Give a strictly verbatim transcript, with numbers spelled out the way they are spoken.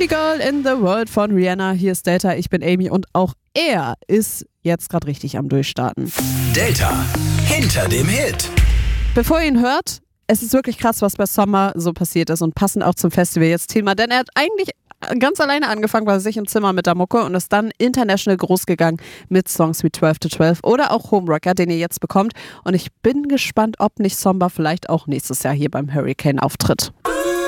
Only Girl in the World von Rihanna. Hier ist Delta, ich bin Amy und auch er ist jetzt gerade richtig am Durchstarten. Delta, hinter dem Hit. Bevor ihr ihn hört, es ist wirklich krass, was bei Sommer so passiert ist und passend auch zum Festival jetzt Thema, denn er hat eigentlich ganz alleine angefangen bei sich im Zimmer mit der Mucke und ist dann international groß gegangen mit Songs wie zwölf to zwölf oder auch Homewrecker, den ihr jetzt bekommt. Und ich bin gespannt, ob nicht Sommer vielleicht auch nächstes Jahr hier beim Hurricane auftritt.